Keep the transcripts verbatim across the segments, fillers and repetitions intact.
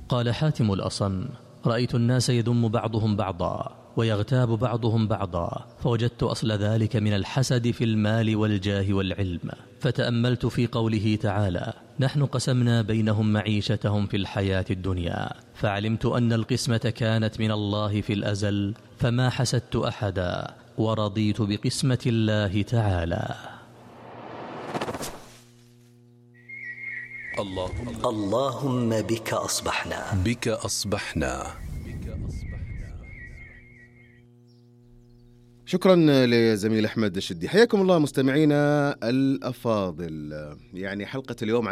قال حاتم الأصم: رأيت الناس يذم بعضهم بعضا ويغتاب بعضهم بعضا، فوجدت أصل ذلك من الحسد في المال والجاه والعلم، فتأملت في قوله تعالى: نحن قسمنا بينهم معيشتهم في الحياة الدنيا، فعلمت أن القسمة كانت من الله في الأزل، فما حسدت أحدا ورضيت بقسمة الله تعالى. اللهم, اللهم بك أصبحنا بك أصبحنا. شكرا لزميل أحمد الشدي. حياكم الله مستمعينا الأفاضل. يعني حلقة اليوم عن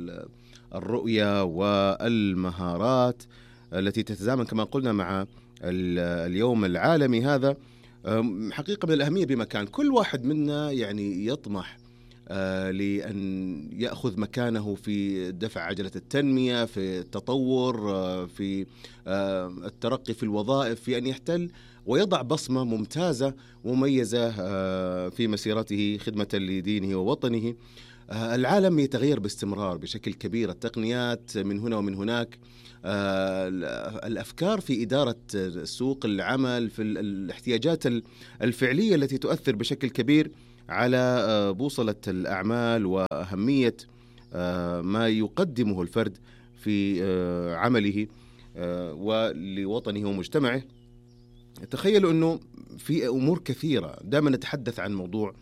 الرؤية والمهارات التي تتزامن كما قلنا مع اليوم العالمي هذا، حقيقة من الأهمية بمكان. كل واحد منا يعني يطمح آه لأن يأخذ مكانه في دفع عجلة التنمية، في التطور، آه في آه الترقي في الوظائف، في أن يحتل ويضع بصمة ممتازة ومميزة آه في مسيرته خدمة لدينه ووطنه. آه العالم يتغير باستمرار بشكل كبير، التقنيات من هنا ومن هناك، آه الأفكار في إدارة سوق العمل، في الاحتياجات الفعلية التي تؤثر بشكل كبير على بوصلة الأعمال وأهمية ما يقدمه الفرد في عمله ولوطنه ومجتمعه. تخيلوا أنه في أمور كثيرة دائما نتحدث عن موضوع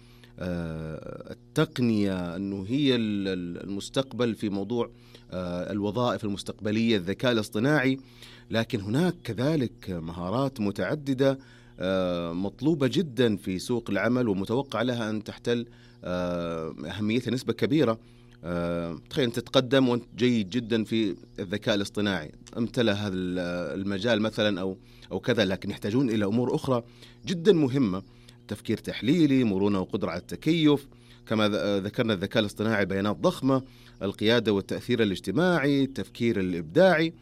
التقنية، أنه هي المستقبل في موضوع الوظائف المستقبلية، الذكاء الاصطناعي، لكن هناك كذلك مهارات متعددة مطلوبة جدا في سوق العمل ومتوقع لها أن تحتل أهميتها نسبة كبيرة. تخيل أن تتقدم وأنت جيد جدا في الذكاء الاصطناعي، امتلأ هذا المجال مثلا أو أو كذا، لكن يحتاجون إلى أمور أخرى جدا مهمة: تفكير تحليلي، مرونة وقدرة على التكيف، كما ذكرنا الذكاء الاصطناعي بيانات ضخمة، القيادة والتأثير الاجتماعي، التفكير الإبداعي.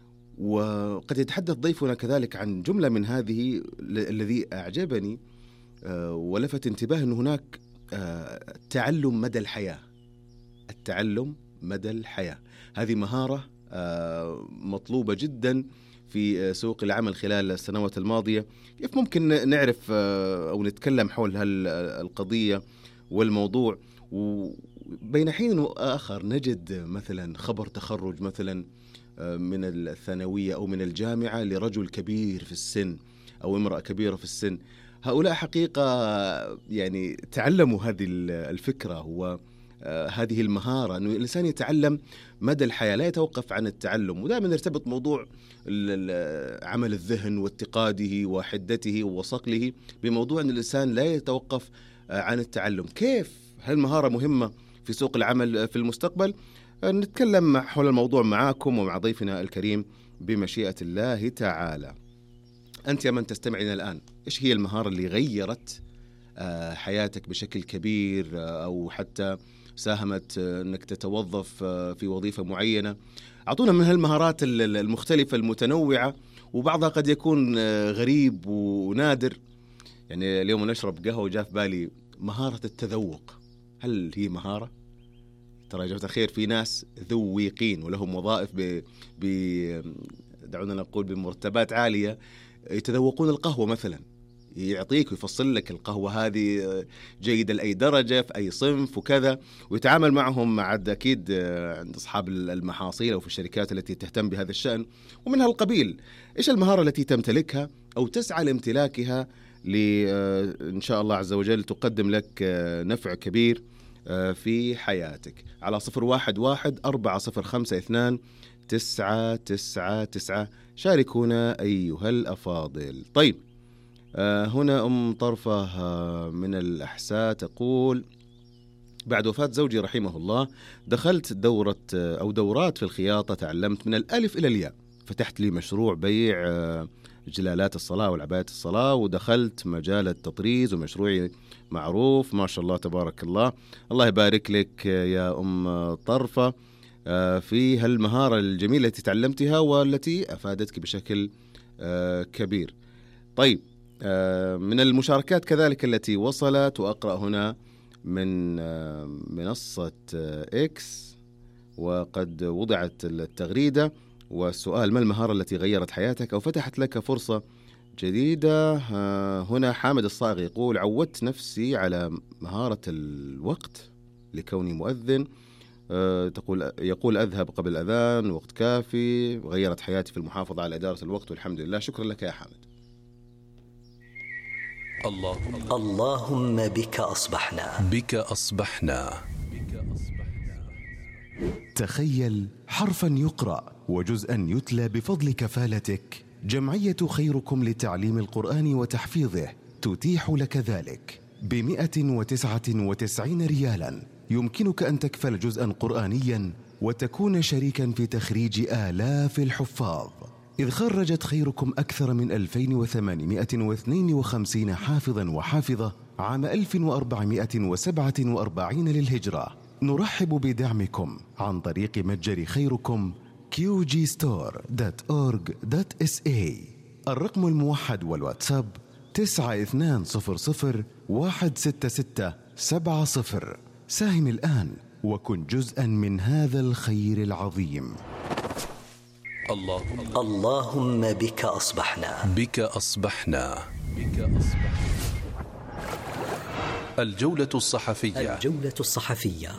وقد يتحدث ضيفنا كذلك عن جملة من هذه. الذي أعجبني ولفت انتباه أن هناك تعلم مدى الحياة. التعلم مدى الحياة هذه مهارة مطلوبة جدا في سوق العمل خلال السنوات الماضية. كيف ممكن نعرف أو نتكلم حول هالقضية والموضوع؟ وبين حين وآخر نجد مثلا خبر تخرج مثلا من الثانوية أو من الجامعة لرجل كبير في السن أو امرأة كبيرة في السن. هؤلاء حقيقة يعني تعلموا هذه الفكرة وهذه المهارة، أنه الإنسان يتعلم مدى الحياة، لا يتوقف عن التعلم. ودائما نرتبط موضوع عمل الذهن واتقاده وحدته وصقله بموضوع أن الإنسان لا يتوقف عن التعلم. كيف هالمهارة مهمة في سوق العمل في المستقبل؟ نتكلم حول الموضوع معاكم ومع ضيفنا الكريم بمشيئة الله تعالى. أنت يا من تستمعين الآن، إيش هي المهارة اللي غيرت حياتك بشكل كبير أو حتى ساهمت أنك تتوظف في وظيفة معينة؟ أعطونا من هالمهارات المختلفة المتنوعة، وبعضها قد يكون غريب ونادر. يعني اليوم نشرب قهوة وجاء في بالي مهارة التذوق. هل هي مهارة؟ ترى يا جماعة الخير في ناس ذويقين ولهم وظائف ب... ب... دعونا نقول بمرتبات عالية، يتذوقون القهوة مثلا، يعطيك ويفصل لك القهوة هذه جيدة لأي درجة في أي صنف وكذا، ويتعامل معهم مع أكيد عند أصحاب المحاصيل أو في الشركات التي تهتم بهذا الشأن ومن هالقبيل. إيش المهارة التي تمتلكها أو تسعى لامتلاكها لإن شاء الله عز وجل تقدم لك نفع كبير في حياتك؟ على صفر واحد واحد أربعة صفر خمسة اثنان تسعة تسعة تسعة شاركونا أيها الأفاضل. طيب، هنا أم طرفة من الأحساء تقول: بعد وفاة زوجي رحمه الله دخلت دورة أو دورات في الخياطة، تعلمت من الألف إلى الياء، فتحت لي مشروع بيع جلالات الصلاة والعبايات الصلاة، ودخلت مجال التطريز ومشروعي معروف ما شاء الله تبارك الله. الله يبارك لك يا أم طرفة في هالمهارة الجميلة التي تعلمتها والتي أفادتك بشكل كبير. طيب، من المشاركات كذلك التي وصلت، وأقرأ هنا من منصة إكس وقد وضعت التغريدة: والسؤال: ما المهارة التي غيرت حياتك أو فتحت لك فرصة جديدة؟ هنا حامد الصاغ يقول: عودت نفسي على مهارة الوقت لكوني مؤذن. تقول يقول أذهب قبل الأذان، وقت كافي، غيرت حياتي في المحافظة على إدارة الوقت والحمد لله. شكرا لك يا حامد. اللهم, اللهم بك أصبحنا بك أصبحنا تخيل حرفا يقرأ وجزءا يتلى بفضل كفالتك. جمعية خيركم لتعليم القرآن وتحفيظه تتيح لك ذلك بمئة وتسعة وتسعين ريالا. يمكنك أن تكفل جزءا قرآنيا وتكون شريكا في تخريج آلاف الحفاظ، إذ خرجت خيركم أكثر من ألفين وثمانمئة واثنين وخمسين حافظا وحافظة عام ألف وأربعمئة وسبعة وأربعين للهجرة. نرحب بدعمكم عن طريق متجر خيركم كيو جي ستور دوت أورج دوت إس إيه. الرقم الموحد والواتساب تسعة اثنان صفر صفر واحد ستة ستة سبعة صفر. ساهم الآن وكن جزءا من هذا الخير العظيم. اللهم, اللهم بك أصبحنا بك أصبحنا بك أصبحنا. الجولة الصحفية الجولة الصحفية.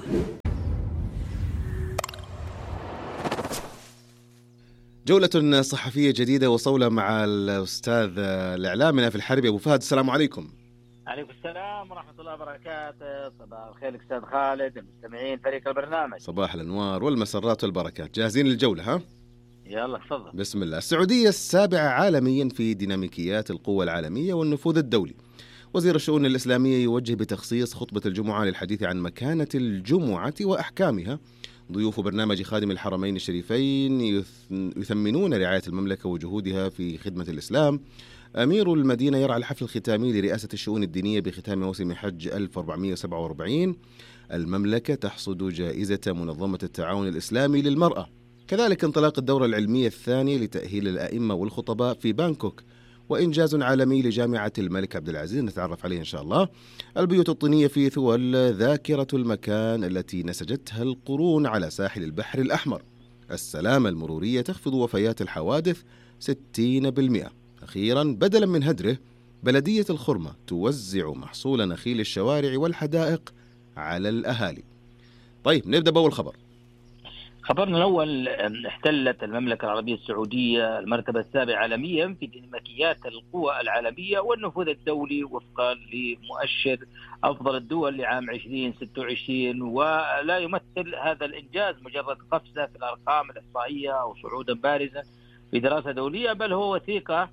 جولة صحفية جديدة وصولة مع الأستاذ الإعلامي في الحربي أبو فهد. السلام عليكم. عليكم السلام ورحمة الله وبركاته. صباح الخير أستاذ خالد، المستمعين، فريق البرنامج. صباح الأنوار والمسرات والبركات. جاهزين للجولة ها؟ يلا تفضل. بسم الله. السعودية السابعة عالميا في ديناميكيات القوى العالمية والنفوذ الدولي. وزير الشؤون الإسلامية يوجه بتخصيص خطبة الجمعة للحديث عن مكانة الجمعة وأحكامها. ضيوف برنامج خادم الحرمين الشريفين يثمنون رعاية المملكة وجهودها في خدمة الإسلام. أمير المدينة يرعى الحفل الختامي لرئاسة الشؤون الدينية بختام موسم حج ألف وأربعمئة وسبعة وأربعين. المملكة تحصد جائزة منظمة التعاون الإسلامي للمرأة. كذلك انطلاق الدورة العلمية الثانية لتأهيل الأئمة والخطباء في بانكوك، وإنجاز عالمي لجامعة الملك عبد العزيز نتعرف عليه إن شاء الله. البيوت الطينية في ثول ذاكرة المكان التي نسجتها القرون على ساحل البحر الأحمر. السلامة المرورية تخفض وفيات الحوادث ستين بالمئة. أخيرا بدلا من هدره، بلدية الخرمة توزع محصول نخيل الشوارع والحدائق على الأهالي. طيب نبدأ بأول خبر. خبرنا الأول: احتلت المملكة العربية السعودية المرتبة السابعة عالميا في ديناميكيات القوى العالمية والنفوذ الدولي وفقا لمؤشر أفضل الدول لعام ألفين وستة وعشرين. ولا يمثل هذا الإنجاز مجرد قفزة في الأرقام الإحصائية أو صعودا بارزا في دراسة دولية، بل هو وثيقة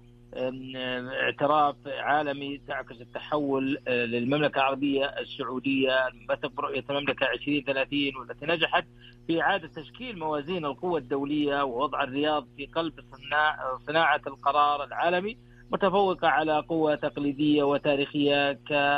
اعتراف عالمي تعكس التحول للمملكة العربية السعودية الممثل برؤية المملكة عشرين ثلاثين، والتي نجحت في إعادة تشكيل موازين القوى الدولية ووضع الرياض في قلب صناعة القرار العالمي، متفوقة على قوى تقليدية وتاريخية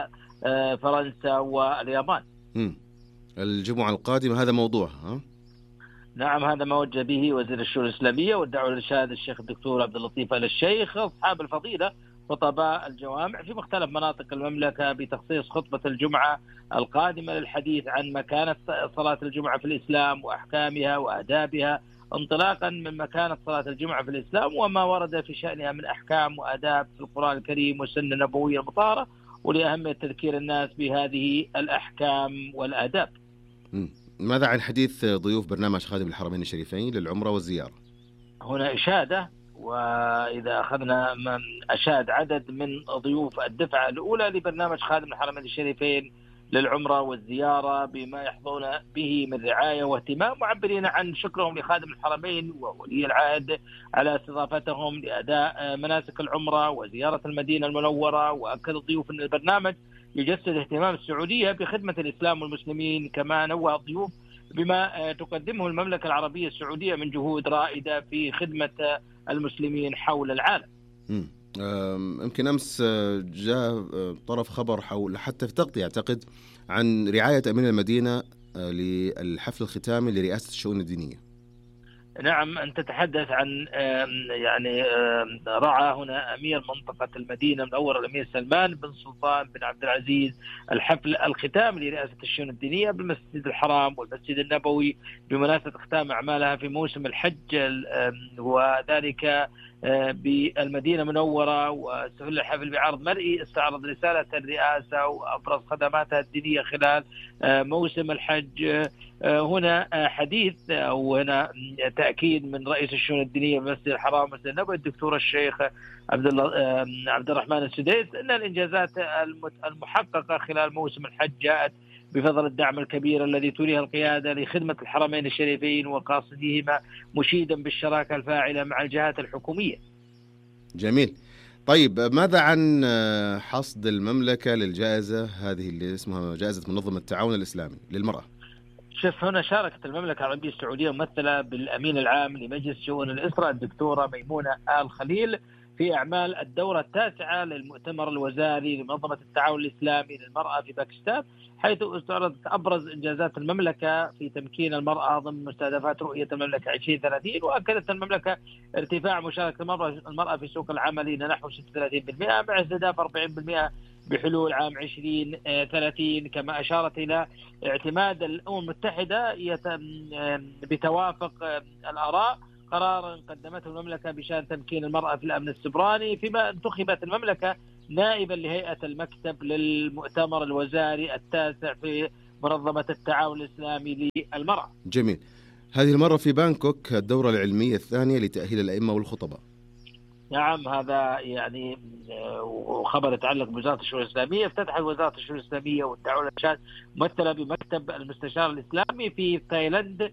كفرنسا واليابان. الجمعة القادمة هذا موضوعها ها؟ نعم، هذا ما وجه به وزير الشؤون الإسلامية والدعوة للإرشاد الشيخ الدكتور عبد اللطيف آل الشيخ أصحاب الفضيلة خطباء الجوامع في مختلف مناطق المملكة بتخصيص خطبة الجمعة القادمة للحديث عن مكانة صلاة الجمعة في الإسلام وأحكامها وآدابها، انطلاقا من مكانة صلاة الجمعة في الإسلام وما ورد في شأنها من أحكام وآداب في القرآن الكريم والسنة النبوية المطهرة، ولأهمية تذكير الناس بهذه الأحكام والآداب. م. ماذا عن حديث ضيوف برنامج خادم الحرمين الشريفين للعمرة والزيارة؟ هنا إشادة، وإذا أخذنا من أشاد عدد من ضيوف الدفعة الأولى لبرنامج خادم الحرمين الشريفين للعمرة والزيارة بما يحظون به من رعاية واهتمام، معبرين عن شكرهم لخادم الحرمين وولي العهد على استضافتهم لأداء مناسك العمرة وزيارة المدينة المنورة. وأكد الضيوف أن البرنامج يجسد اهتمام السعودية بخدمة الإسلام والمسلمين، كما نوه الضيوف بما تقدمه المملكة العربية السعودية من جهود رائدة في خدمة المسلمين حول العالم. يمكن أمس جاء طرف خبر حول حتى في تغطية أعتقد عن رعاية أمير المدينة للحفل الختامي لرئاسة الشؤون الدينية. نعم، أنت تتحدث عن يعني رعى هنا أمير منطقة المدينة المنورة الأمير سلمان بن سلطان بن عبد العزيز الحفل الختام لرئاسة الشؤون الدينية بالمسجد الحرام والمسجد النبوي بمناسبة ختام أعمالها في موسم الحج، وذلك بالمدينة المنورة. واستهل الحفل بعرض مرئي استعرض رسالة الرئاسة وأبرز خدماتها الدينية خلال موسم الحج. هنا حديث أو هنا تأكيد من رئيس الشؤون الدينية بالمسجد الحرام والمسجد النبوي الدكتور الشيخ عبد الله عبد الرحمن السديس أن الإنجازات المحققة خلال موسم الحج جاءت بفضل الدعم الكبير الذي توليه القيادة لخدمة الحرمين الشريفين وقاصديهما، مشيدا بالشراكة الفاعلة مع الجهات الحكومية. جميل. طيب ماذا عن حصد المملكة للجائزة هذه اللي اسمها جائزة منظمة التعاون الإسلامي للمرأة؟ شوف، هنا شاركت المملكة العربية السعودية ممثلة بالأمين العام لمجلس شؤون الأسرة الدكتورة ميمونة آل خليل في أعمال الدورة التاسعة للمؤتمر الوزاري لمنظمة التعاون الإسلامي للمرأة في باكستان، حيث استعرضت أبرز إنجازات المملكة في تمكين المرأة ضمن مستهدفات رؤية المملكة عشرين ثلاثين. وأكدت المملكة ارتفاع مشاركة المرأة في سوق العمل إلى نحو ستة وثلاثين بالمئة مع استهداف أربعين بالمئة بحلول عام عشرين ثلاثين. كما أشارت إلى اعتماد الأمم المتحدة بتوافق الآراء قرارا قدمته المملكة بشأن تمكين المرأة في الأمن السبراني، فيما انتخبت المملكة نائبا لهيئة المكتب للمؤتمر الوزاري التاسع في منظمة التعاون الإسلامي للمرأة. جميل. هذه المرة في بانكوك الدورة العلمية الثانية لتأهيل الأئمة والخطباء. نعم، هذا يعني خبر يتعلق بوزارة الشؤون الإسلامية. افتتحت وزارة الشؤون الإسلامية والتعاون الإرشاد ممثلة بمكتب المستشار الإسلامي في تايلاند.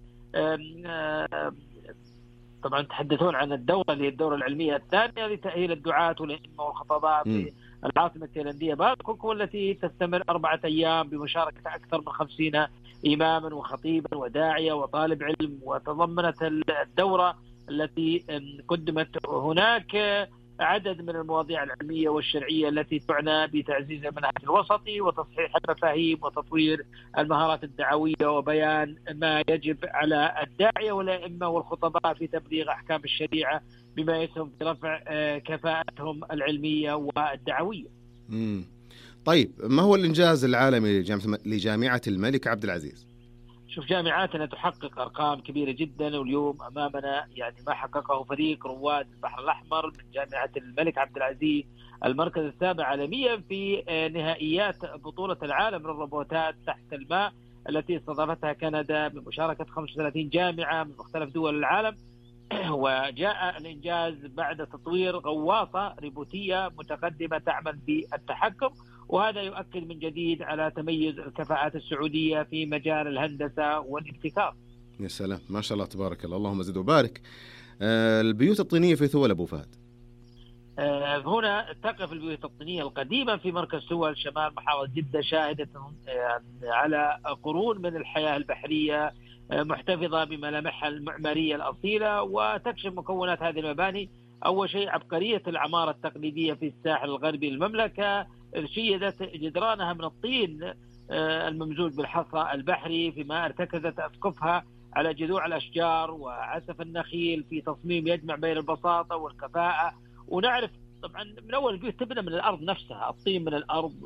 طبعا تحدثون عن الدورة اللي هي الدورة العلمية الثانية لتأهيل الدعاة والأئمة والخطباء في العاصمة التايلاندية بانكوك، والتي تستمر أربعة أيام بمشاركة أكثر من خمسين إماما وخطيبا وداعية وطالب علم. وتضمنت الدورة التي قدمت هناك عدد من المواضيع العلمية والشرعية التي تعنى بتعزيز المنهج الوسطي وتصحيح المفاهيم وتطوير المهارات الدعوية وبيان ما يجب على الداعية والأئمة والخطباء في تبليغ أحكام الشريعة بما يسهم في رفع كفاءتهم العلمية والدعوية. مم. طيب ما هو الإنجاز العالمي لجامعة الملك عبد العزيز؟ شوف، جامعاتنا تحقق أرقام كبيرة جدا، واليوم أمامنا يعني ما حققه فريق رواد البحر الأحمر من جامعة الملك عبد العزيز، المركز السابع عالميا في نهائيات بطولة العالم للروبوتات تحت الماء التي استضافتها كندا بمشاركة خمسة وثلاثين جامعة من مختلف دول العالم. وجاء الإنجاز بعد تطوير غواصة روبوتية متقدمة تعمل بالتحكم، وهذا يؤكد من جديد على تميز الكفاءات السعودية في مجال الهندسة والابتكار. يا سلام، ما شاء الله تبارك الله، اللهم زد وبارك. آه البيوت الطينية في ثول أبو فهد. آه هنا تقف البيوت الطينية القديمة في مركز ثول شمال محافظة جدة، شاهدة آه على قرون من الحياة البحرية آه محتفظة بملامحها المعمارية الأصيلة. وتكشف مكونات هذه المباني أول شيء عبقرية العمارة التقليدية في الساحل الغربي للمملكة، شيدت جدرانها من الطين الممزوج بالحصى البحري، فيما ارتكزت أسقفها على جذوع الأشجار وعسف النخيل في تصميم يجمع بين البساطة والكفاءة. ونعرف طبعا من أول البيوت تبنى من الأرض نفسها، الطين من الأرض.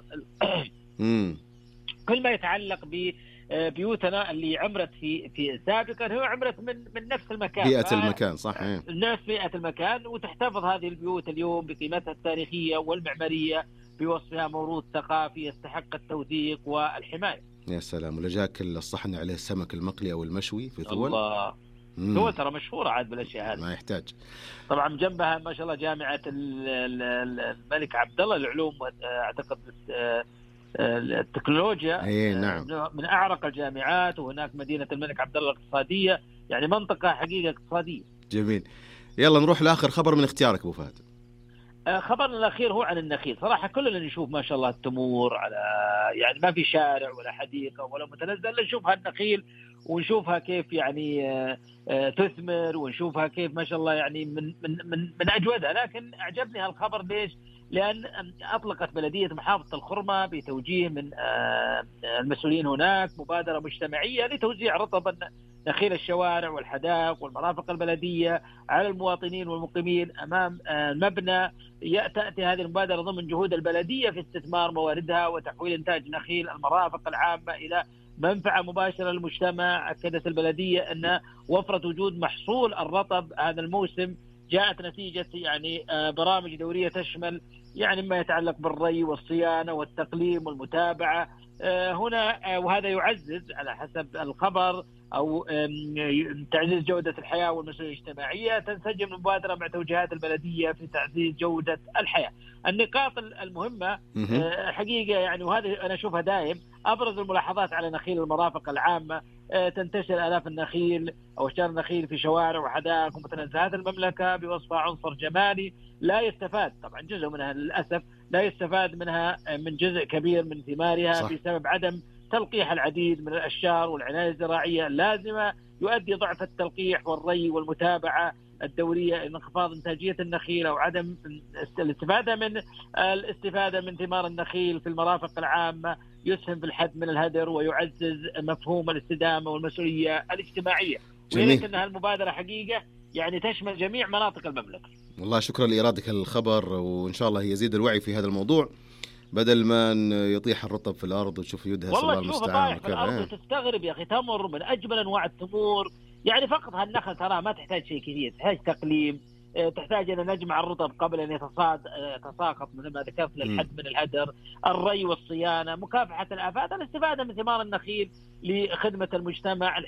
كل ما يتعلق ببيوتنا اللي عمرت في في سابقا هو عمرت من من نفس المكان، بيئة المكان، صح، نفس بيئة المكان. وتحتفظ هذه البيوت اليوم بقيمتها التاريخية والمعمارية بوصفها موروث ثقافي يستحق التوثيق والحماية. يا سلام، ولا جاك الصحن عليه السمك المقلي أو المشوي في ثول؟ الله، ثول ترى مشهورة عاد بالأشياء هذه، ما يحتاج. طبعا جنبها ما شاء الله جامعة الملك عبد الله للعلوم، أعتقد التكنولوجيا، أي نعم، من أعرق الجامعات. وهناك مدينة الملك عبد الله الاقتصادية، يعني منطقة حقيقة اقتصادية. جميل. يلا نروح لآخر خبر من اختيارك أبو فهد. خبرنا الأخير هو عن النخيل. صراحة كلنا نشوف ما شاء الله التمور على، يعني ما في شارع ولا حديقة ولا متنزل، نشوفها النخيل ونشوفها كيف يعني تثمر، ونشوفها كيف ما شاء الله يعني من من من, من أجودها. لكن أعجبني هالخبر ليش؟ لأن أطلقت بلدية محافظة الخرمة بتوجيه من المسؤولين هناك مبادرة مجتمعية لتوزيع رطب نخيل الشوارع والحدائق والمرافق البلدية على المواطنين والمقيمين أمام المبنى. تأتي هذه المبادرة ضمن جهود البلدية في استثمار مواردها وتحويل إنتاج نخيل المرافق العامة إلى منفعة مباشرة للمجتمع. أكدت البلدية أن وفرة وجود محصول الرطب هذا الموسم جاءت نتيجة يعني برامج دورية تشمل يعني ما يتعلق بالري والصيانة والتقليم والمتابعة هنا، وهذا يعزز على حسب الخبر أو تعزيز جودة الحياة والمسؤولية الاجتماعية. تنسجم المبادرة مع توجيهات البلدية في تعزيز جودة الحياة. النقاط المهمة حقيقة يعني وهذه أنا أشوفها دائم أبرز الملاحظات على نخيل المرافق العامة. تنتشر آلاف النخيل أو أشجار النخيل في شوارع وحدائق ومتنزهات المملكة بوصفها عنصر جمالي لا يستفاد، طبعا جزء منها للأسف لا يستفاد منها من جزء كبير من ثمارها صح. بسبب عدم تلقيح العديد من الأشجار والعناية الزراعية اللازمة يؤدي ضعف التلقيح والري والمتابعة الدورية إلى انخفاض إنتاجية النخيل أو عدم الاستفادة من الاستفادة من ثمار النخيل في المرافق العامة يسهم في الحد من الهدر ويعزز مفهوم الاستدامة والمسؤولية الاجتماعية. ويريد أن هالمبادرة حقيقة يعني تشمل جميع مناطق المملكة. والله شكرا لإيرادك الخبر، وإن شاء الله يزيد الوعي في هذا الموضوع بدل ما يطيح الرطب في الأرض وتشوف يدهس الله المستعان. والله تشوف طايح في الأرض وتستغرب يا أخي، تمر من أجمل أنواع التمور يعني فقط هالنخل ترى ما تحتاج شيء كثير، تحتاج تقليم، تحتاج أن نجمع الرطب قبل أن يتصاد يتساقط مثل ما ذكرت للحد من الهدر، الري والصيانة، مكافحة الآفات، الاستفادة من ثمار النخيل لخدمة المجتمع.